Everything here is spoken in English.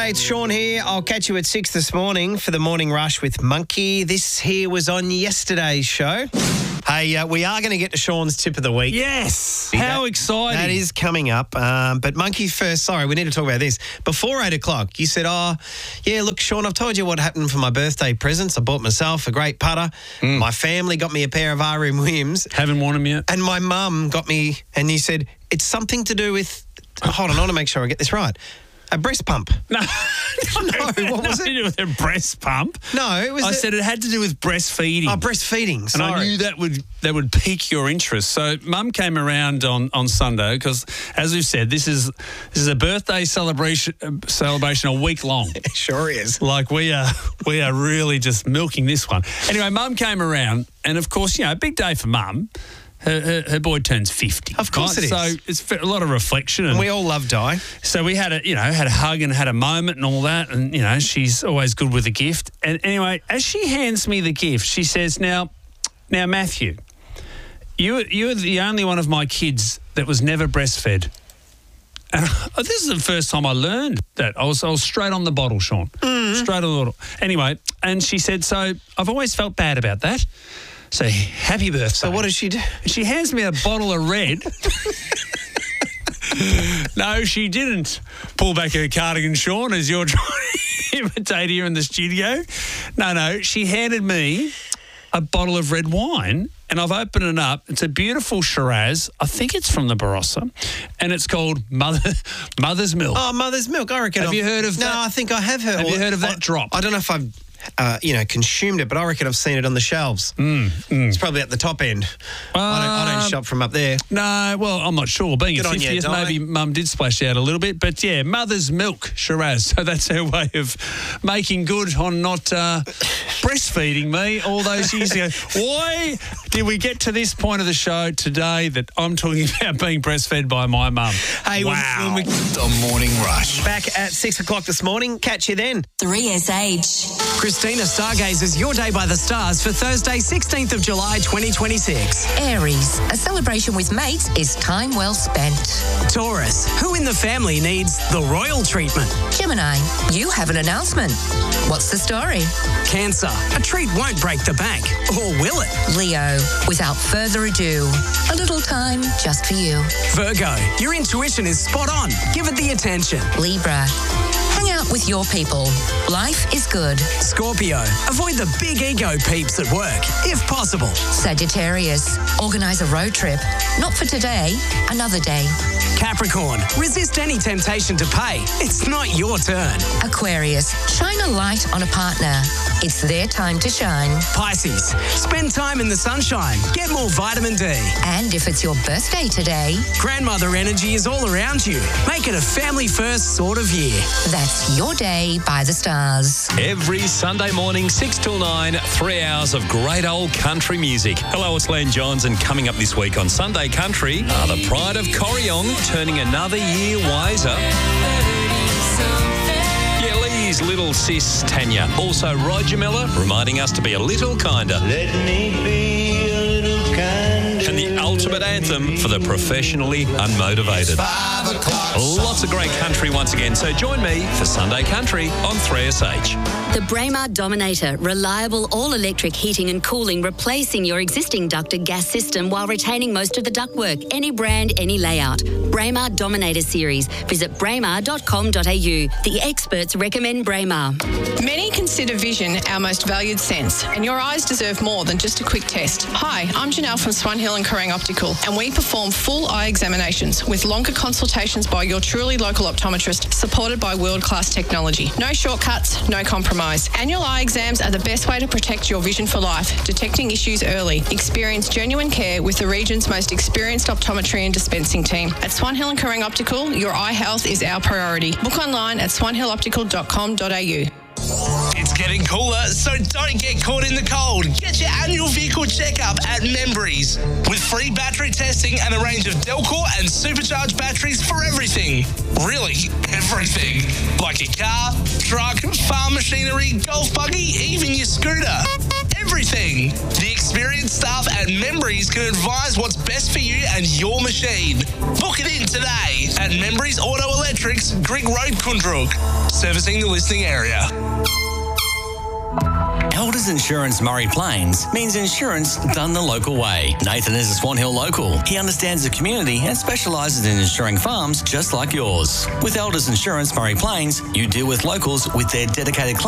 G'day, it's Sean here. I'll catch you at 6 this morning for the Morning Rush with Monkey. This here was on yesterday's show. Hey, we are going to get to Sean's tip of the week. Yes. How exciting. That is coming up. But Monkey first, sorry, we need to talk about this. Before 8 o'clock, you said, look, Sean, I've told you what happened for my birthday presents. I bought myself a great putter. My family got me a pair of RM Williams. Haven't worn them yet. And my mum got me, and you said, it's something to do with, hold on, I want to make sure I get this right. A breast pump. No, what was it? To do with a breast pump. No, it was. I said it had to do with breastfeeding. Oh, breastfeeding. Sorry. And I knew that would pique your interest. So Mum came around on Sunday because, as we've said, this is a birthday celebration a week long. It sure is. Like we are really just milking this one. Anyway, Mum came around, and of course, a big day for Mum. Her boy turns 50. Of course it is. So it's a lot of reflection. And we all love Di. So we had a hug and had a moment and all that. And, she's always good with a gift. And anyway, as she hands me the gift, she says, now, Matthew, you're the only one of my kids that was never breastfed. And this is the first time I learned that. I was straight on the bottle, Sean. Straight on the bottle. Anyway, and she said, so I've always felt bad about that. So, happy birthday. So what does she do? She hands me a bottle of red. No, she didn't pull back her cardigan, Sean, as you're trying to imitate here in the studio. No, she handed me a bottle of red wine, and I've opened it up. It's a beautiful Shiraz. I think it's from the Barossa, and it's called Mother's Milk. Oh, Mother's Milk. I reckon. Have you heard of that? No, I think I have heard. Have you heard of that drop? I don't know if I've consumed it, but I reckon I've seen it on the shelves. It's probably at the top end. I don't shop from up there. No, well, I'm not sure. Being Good a on you, 50th, Di. maybe Mum did splash out a little bit. But, yeah, Mother's Milk Shiraz. So that's her way of making good on not breastfeeding me all those years ago. Why did we get to this point of the show today that I'm talking about being breastfed by my mum? Hey, wow. The Morning Rush. Back at 6 o'clock this morning. Catch you then. 3SH. Christina stargazes Your Day by the Stars for Thursday, 16th of July, 2026. Aries. A celebration with mates is time well spent. Taurus. Who in the family needs the royal treatment? Gemini. You have an announcement. What's the story? Cancer. A treat won't break the bank. Or will it? Leo. Without further ado, a little time just for you. Virgo. Your intuition is spot on. Give it the attention. Libra. Hang out with your people. Life is good. Scorpio. Avoid the big ego peeps at work, if possible. Sagittarius. Organise a road trip. Not for today, another day. Capricorn. Resist any temptation to pay. It's not your turn. Aquarius. Shine a light on a partner. It's their time to shine. Pisces. Spend time in the sunshine. Get more vitamin D. And if it's your birthday today, grandmother energy is all around you. Make it a family first sort of year. That's Your Day by the Stars. Every Sunday morning, 6 till 9, 3 hours of great old country music. Hello, it's Len Johns, and coming up this week on Sunday Country, the Pride of Corryong turning another year wiser. Yeah, Lee's little sis Tanya. Also Roger Miller reminding us to be a little kinder. Let me be a little kinder. And the ultimate anthem for the professionally unmotivated. 5 o'clock. Lots of great country once again. So join me for Sunday Country on 3SH. The Braemar Dominator, reliable all-electric heating and cooling, replacing your existing ducted gas system while retaining most of the ductwork. Any brand, any layout. Braemar Dominator series. Visit braemar.com.au. The experts recommend Braemar. Many consider vision our most valued sense, and your eyes deserve more than just a quick test. Hi, I'm Janelle from Swan Hill and Kerrang Optical, and we perform full eye examinations with longer consultations by your truly local optometrist, supported by world-class technology. No shortcuts, no compromise. Annual eye exams are the best way to protect your vision for life, detecting issues early. Experience genuine care with the region's most experienced optometry and dispensing team. At Swan Hill and Kerrang Optical, your eye health is our priority. Book online at swanhilloptical.com.au. It's getting cooler, so don't get caught in the cold. Get your annual vehicle checkup at Membreys. With free battery testing and a range of Delcor and supercharged batteries for everything. Really, everything. Like your car, truck, farm machinery, golf buggy, even your scooter. everything. The experienced staff at Membreys can advise what's best for you and your machine. Book it in today at Membreys Auto Electrics, Grigg Road, Kundrook, servicing the listening area. Elders Insurance Murray Plains means insurance done the local way. Nathan is a Swan Hill local. He understands the community and specialises in insuring farms just like yours. With Elders Insurance Murray Plains, you deal with locals with their dedicated